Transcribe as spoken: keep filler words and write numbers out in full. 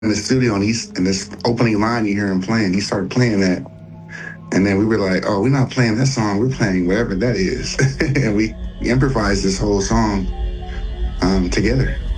in the studio, and he's in this opening line you hear him playing. He started playing that, and then we were like, "Oh, we're not playing that song. We're playing whatever that is," and we improvised this whole song um, together.